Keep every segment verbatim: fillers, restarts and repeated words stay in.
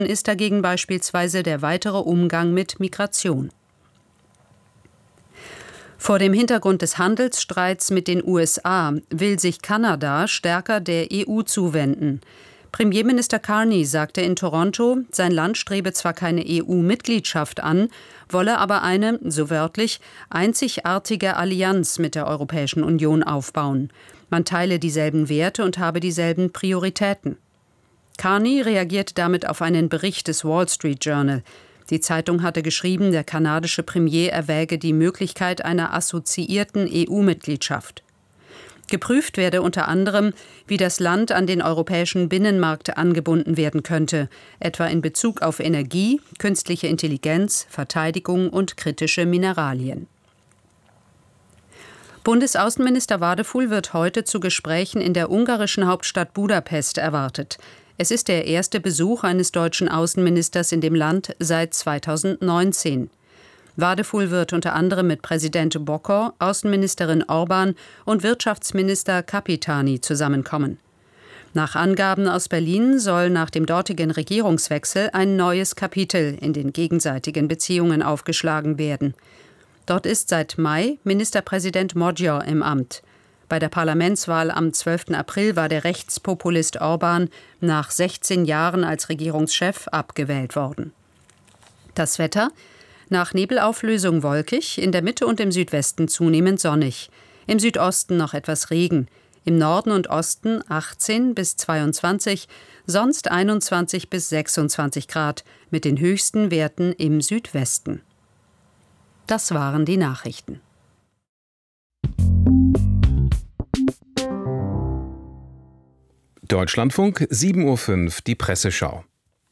ist dagegen beispielsweise der weitere Umgang mit Migration. Vor dem Hintergrund des Handelsstreits mit den U S A will sich Kanada stärker der E U zuwenden. Premierminister Carney sagte in Toronto, sein Land strebe zwar keine E U-Mitgliedschaft an, wolle aber eine, so wörtlich, einzigartige Allianz mit der Europäischen Union aufbauen. Man teile dieselben Werte und habe dieselben Prioritäten. Carney reagiert damit auf einen Bericht des Wall Street Journal. Die Zeitung hatte geschrieben, der kanadische Premier erwäge die Möglichkeit einer assoziierten E U-Mitgliedschaft. Geprüft werde unter anderem, wie das Land an den europäischen Binnenmarkt angebunden werden könnte, etwa in Bezug auf Energie, künstliche Intelligenz, Verteidigung und kritische Mineralien. Bundesaußenminister Wadefuhl wird heute zu Gesprächen in der ungarischen Hauptstadt Budapest erwartet. Es ist der erste Besuch eines deutschen Außenministers in dem Land seit zweitausendneunzehn. Wadefuhl wird unter anderem mit Präsident Bokor, Außenministerin Orban und Wirtschaftsminister Kapitani zusammenkommen. Nach Angaben aus Berlin soll nach dem dortigen Regierungswechsel ein neues Kapitel in den gegenseitigen Beziehungen aufgeschlagen werden. Dort ist seit Mai Ministerpräsident Magyar im Amt. Bei der Parlamentswahl am zwölften April war der Rechtspopulist Orban nach sechzehn Jahren als Regierungschef abgewählt worden. Das Wetter: Nach Nebelauflösung wolkig, in der Mitte und im Südwesten zunehmend sonnig. Im Südosten noch etwas Regen. Im Norden und Osten achtzehn bis zweiundzwanzig, sonst einundzwanzig bis sechsundzwanzig Grad, mit den höchsten Werten im Südwesten. Das waren die Nachrichten. Deutschlandfunk, sieben Uhr fünf, die Presseschau.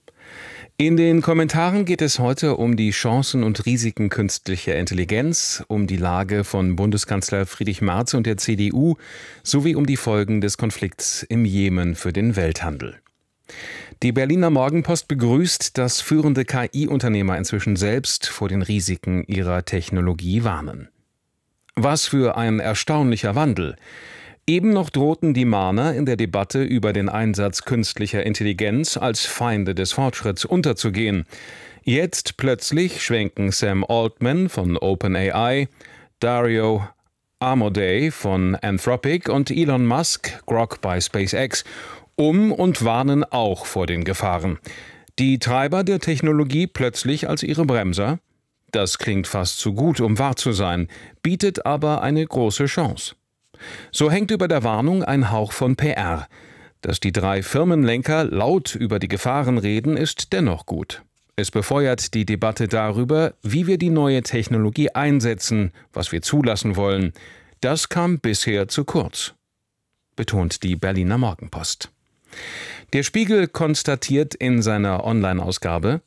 In den Kommentaren geht es heute um die Chancen und Risiken künstlicher Intelligenz, um die Lage von Bundeskanzler Friedrich Merz und der C D U sowie um die Folgen des Konflikts im Jemen für den Welthandel. Die Berliner Morgenpost begrüßt, dass führende K I-Unternehmer inzwischen selbst vor den Risiken ihrer Technologie warnen. Was für ein erstaunlicher Wandel! Eben noch drohten die Mahner in der Debatte über den Einsatz künstlicher Intelligenz als Feinde des Fortschritts unterzugehen. Jetzt plötzlich schwenken Sam Altman von OpenAI, Dario Amodei von Anthropic und Elon Musk, Grok bei SpaceX, um und warnen auch vor den Gefahren. Die Treiber der Technologie plötzlich als ihre Bremser? Das klingt fast zu gut, um wahr zu sein, bietet aber eine große Chance. So hängt über der Warnung ein Hauch von P R. Dass die drei Firmenlenker laut über die Gefahren reden, ist dennoch gut. Es befeuert die Debatte darüber, wie wir die neue Technologie einsetzen, was wir zulassen wollen. Das kam bisher zu kurz, betont die Berliner Morgenpost. Der Spiegel konstatiert in seiner Online-Ausgabe: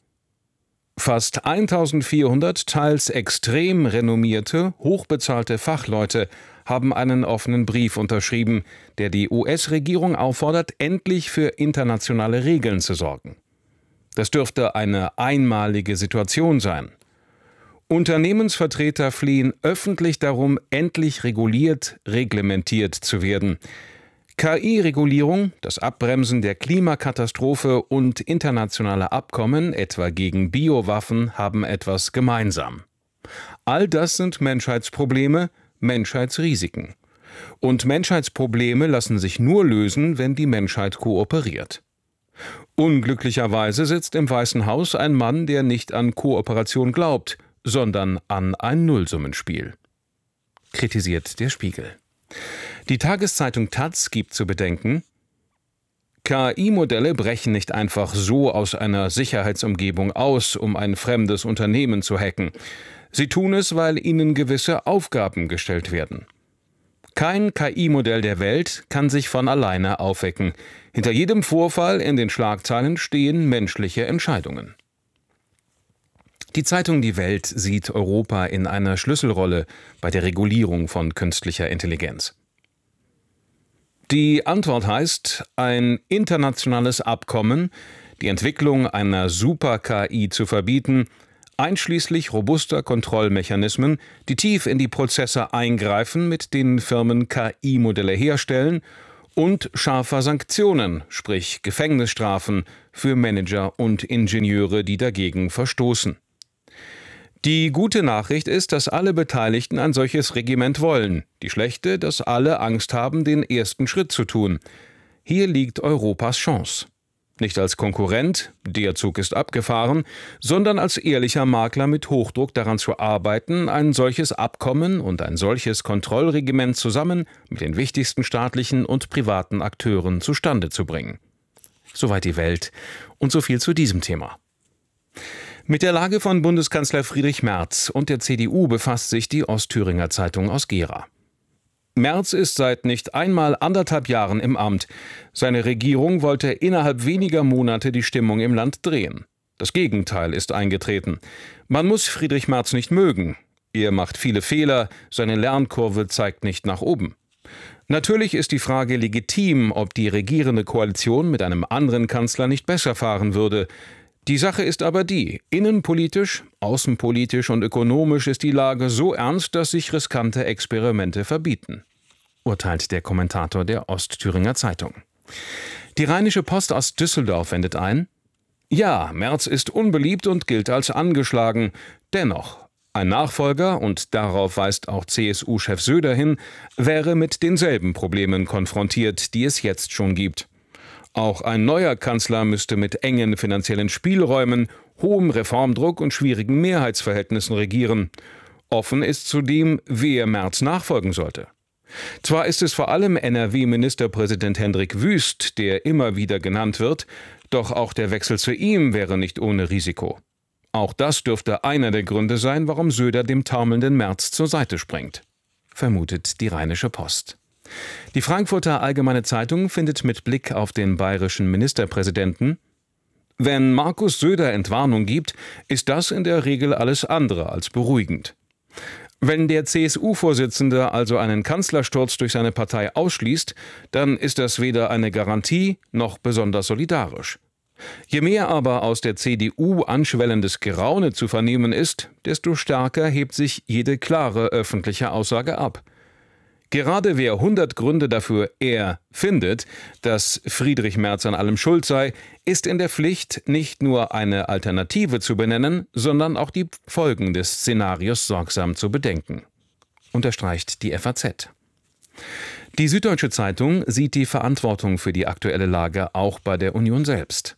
Fast eintausendvierhundert teils extrem renommierte, hochbezahlte Fachleute haben einen offenen Brief unterschrieben, der die U S-Regierung auffordert, endlich für internationale Regeln zu sorgen. Das dürfte eine einmalige Situation sein. Unternehmensvertreter flehen öffentlich darum, endlich reguliert, reglementiert zu werden. K I-Regulierung, das Abbremsen der Klimakatastrophe und internationale Abkommen, etwa gegen Biowaffen, haben etwas gemeinsam. All das sind Menschheitsprobleme, Menschheitsrisiken. Und Menschheitsprobleme lassen sich nur lösen, wenn die Menschheit kooperiert. Unglücklicherweise sitzt im Weißen Haus ein Mann, der nicht an Kooperation glaubt, sondern an ein Nullsummenspiel, kritisiert der Spiegel. Die Tageszeitung Taz gibt zu bedenken: K I-Modelle brechen nicht einfach so aus einer Sicherheitsumgebung aus, um ein fremdes Unternehmen zu hacken. Sie tun es, weil ihnen gewisse Aufgaben gestellt werden. Kein K I-Modell der Welt kann sich von alleine aufwecken. Hinter jedem Vorfall in den Schlagzeilen stehen menschliche Entscheidungen. Die Zeitung Die Welt sieht Europa in einer Schlüsselrolle bei der Regulierung von künstlicher Intelligenz. Die Antwort heißt, ein internationales Abkommen, die Entwicklung einer Super-K I zu verbieten, einschließlich robuster Kontrollmechanismen, die tief in die Prozesse eingreifen, mit denen Firmen K I-Modelle herstellen und scharfer Sanktionen, sprich Gefängnisstrafen für Manager und Ingenieure, die dagegen verstoßen. Die gute Nachricht ist, dass alle Beteiligten ein solches Regiment wollen. Die schlechte, dass alle Angst haben, den ersten Schritt zu tun. Hier liegt Europas Chance. Nicht als Konkurrent, der Zug ist abgefahren, sondern als ehrlicher Makler mit Hochdruck daran zu arbeiten, ein solches Abkommen und ein solches Kontrollregiment zusammen mit den wichtigsten staatlichen und privaten Akteuren zustande zu bringen. Soweit die Welt und so viel zu diesem Thema. Mit der Lage von Bundeskanzler Friedrich Merz und der C D U befasst sich die Ostthüringer Zeitung aus Gera. Merz ist seit nicht einmal anderthalb Jahren im Amt. Seine Regierung wollte innerhalb weniger Monate die Stimmung im Land drehen. Das Gegenteil ist eingetreten. Man muss Friedrich Merz nicht mögen. Er macht viele Fehler, seine Lernkurve zeigt nicht nach oben. Natürlich ist die Frage legitim, ob die regierende Koalition mit einem anderen Kanzler nicht besser fahren würde. Die Sache ist aber die, innenpolitisch, außenpolitisch und ökonomisch ist die Lage so ernst, dass sich riskante Experimente verbieten, urteilt der Kommentator der Ostthüringer Zeitung. Die Rheinische Post aus Düsseldorf wendet ein: Ja, Merz ist unbeliebt und gilt als angeschlagen. Dennoch, ein Nachfolger, und darauf weist auch C S U-Chef Söder hin, wäre mit denselben Problemen konfrontiert, die es jetzt schon gibt. Auch ein neuer Kanzler müsste mit engen finanziellen Spielräumen, hohem Reformdruck und schwierigen Mehrheitsverhältnissen regieren. Offen ist zudem, wer Merz nachfolgen sollte. Zwar ist es vor allem N R W-Ministerpräsident Hendrik Wüst, der immer wieder genannt wird, doch auch der Wechsel zu ihm wäre nicht ohne Risiko. Auch das dürfte einer der Gründe sein, warum Söder dem taumelnden Merz zur Seite springt, vermutet die Rheinische Post. Die Frankfurter Allgemeine Zeitung findet mit Blick auf den bayerischen Ministerpräsidenten: Wenn Markus Söder Entwarnung gibt, ist das in der Regel alles andere als beruhigend. Wenn der C S U-Vorsitzende also einen Kanzlersturz durch seine Partei ausschließt, dann ist das weder eine Garantie noch besonders solidarisch. Je mehr aber aus der C D U anschwellendes Geraune zu vernehmen ist, desto stärker hebt sich jede klare öffentliche Aussage ab. Gerade wer hundert Gründe dafür er findet, dass Friedrich Merz an allem schuld sei, ist in der Pflicht, nicht nur eine Alternative zu benennen, sondern auch die Folgen des Szenarios sorgsam zu bedenken, unterstreicht die F A Z. Die Süddeutsche Zeitung sieht die Verantwortung für die aktuelle Lage auch bei der Union selbst.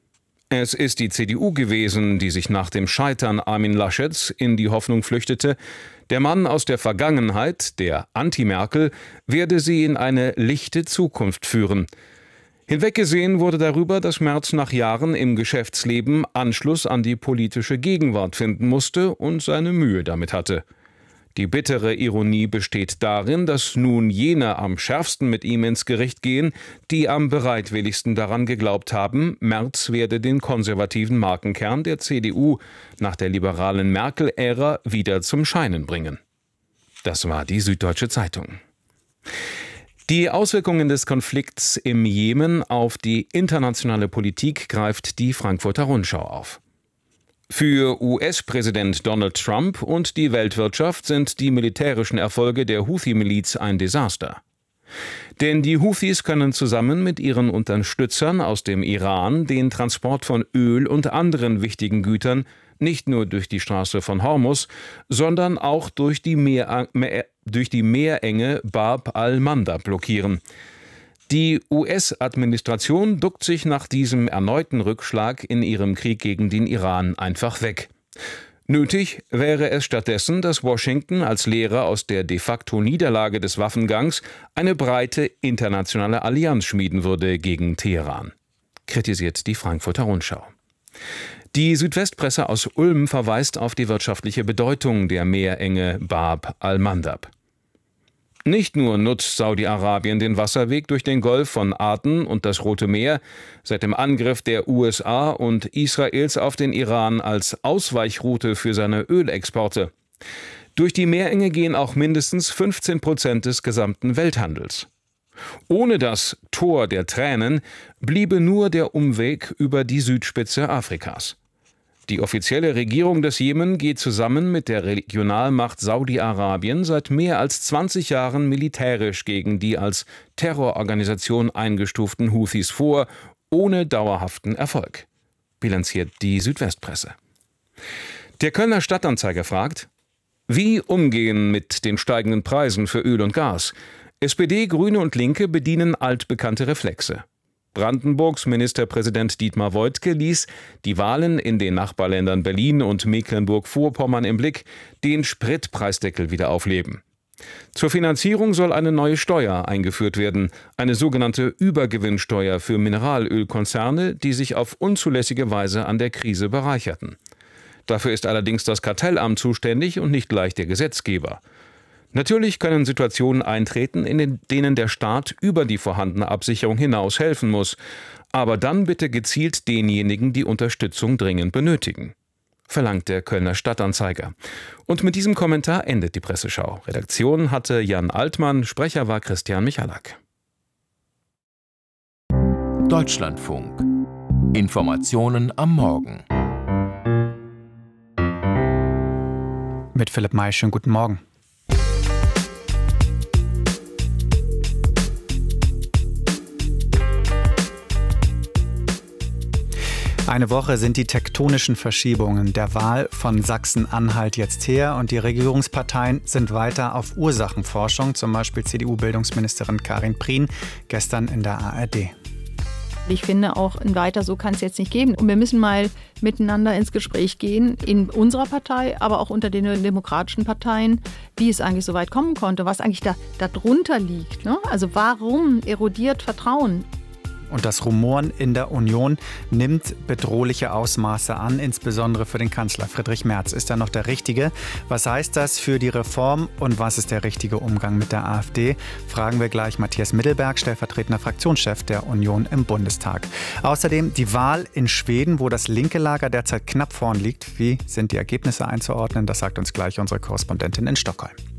Es ist die C D U gewesen, die sich nach dem Scheitern Armin Laschets in die Hoffnung flüchtete, der Mann aus der Vergangenheit, der Anti-Merkel, werde sie in eine lichte Zukunft führen. Hinweggesehen wurde darüber, dass Merz nach Jahren im Geschäftsleben Anschluss an die politische Gegenwart finden musste und seine Mühe damit hatte. Die bittere Ironie besteht darin, dass nun jene am schärfsten mit ihm ins Gericht gehen, die am bereitwilligsten daran geglaubt haben, Merz werde den konservativen Markenkern der C D U nach der liberalen Merkel-Ära wieder zum Scheinen bringen. Das war die Süddeutsche Zeitung. Die Auswirkungen des Konflikts im Jemen auf die internationale Politik greift die Frankfurter Rundschau auf. Für U S-Präsident Donald Trump und die Weltwirtschaft sind die militärischen Erfolge der Houthi-Miliz ein Desaster. Denn die Houthis können zusammen mit ihren Unterstützern aus dem Iran den Transport von Öl und anderen wichtigen Gütern nicht nur durch die Straße von Hormuz, sondern auch durch die, Meer, durch die Meerenge Bab al-Mandab blockieren. Die U S-Administration duckt sich nach diesem erneuten Rückschlag in ihrem Krieg gegen den Iran einfach weg. Nötig wäre es stattdessen, dass Washington als Lehrer aus der de facto Niederlage des Waffengangs eine breite internationale Allianz schmieden würde gegen Teheran, kritisiert die Frankfurter Rundschau. Die Südwestpresse aus Ulm verweist auf die wirtschaftliche Bedeutung der Meerenge Bab al-Mandab. Nicht nur nutzt Saudi-Arabien den Wasserweg durch den Golf von Aden und das Rote Meer seit dem Angriff der U S A und Israels auf den Iran als Ausweichroute für seine Ölexporte. Durch die Meerenge gehen auch mindestens fünfzehn Prozent des gesamten Welthandels. Ohne das Tor der Tränen bliebe nur der Umweg über die Südspitze Afrikas. Die offizielle Regierung des Jemen geht zusammen mit der Regionalmacht Saudi-Arabien seit mehr als zwanzig Jahren militärisch gegen die als Terrororganisation eingestuften Houthis vor, ohne dauerhaften Erfolg, bilanziert die Südwestpresse. Der Kölner Stadtanzeiger fragt: Wie umgehen mit den steigenden Preisen für Öl und Gas? S P D, Grüne und Linke bedienen altbekannte Reflexe. Brandenburgs Ministerpräsident Dietmar Woidke ließ, die Wahlen in den Nachbarländern Berlin und Mecklenburg-Vorpommern im Blick, den Spritpreisdeckel wieder aufleben. Zur Finanzierung soll eine neue Steuer eingeführt werden, eine sogenannte Übergewinnsteuer für Mineralölkonzerne, die sich auf unzulässige Weise an der Krise bereicherten. Dafür ist allerdings das Kartellamt zuständig und nicht gleich der Gesetzgeber. Natürlich können Situationen eintreten, in denen der Staat über die vorhandene Absicherung hinaus helfen muss, aber dann bitte gezielt denjenigen, die Unterstützung dringend benötigen, verlangt der Kölner Stadtanzeiger. Und mit diesem Kommentar endet die Presseschau. Redaktion hatte Jan Altmann, Sprecher war Christian Michalak. Deutschlandfunk. Informationen am Morgen. Mit Philipp May, schönen guten Morgen. Eine Woche sind die tektonischen Verschiebungen der Wahl von Sachsen-Anhalt jetzt her und die Regierungsparteien sind weiter auf Ursachenforschung, zum Beispiel C D U-Bildungsministerin Karin Prien gestern in der A R D. Ich finde auch, ein Weiter so kann es jetzt nicht geben. Und wir müssen mal miteinander ins Gespräch gehen, in unserer Partei, aber auch unter den demokratischen Parteien, wie es eigentlich so weit kommen konnte, was eigentlich da darunter liegt. Ne? Also warum erodiert Vertrauen? Und das Rumoren in der Union nimmt bedrohliche Ausmaße an, insbesondere für den Kanzler Friedrich Merz. Ist er noch der Richtige? Was heißt das für die Reform und was ist der richtige Umgang mit der AfD? Fragen wir gleich Matthias Mittelberg, stellvertretender Fraktionschef der Union im Bundestag. Außerdem die Wahl in Schweden, wo das linke Lager derzeit knapp vorn liegt. Wie sind die Ergebnisse einzuordnen? Das sagt uns gleich unsere Korrespondentin in Stockholm.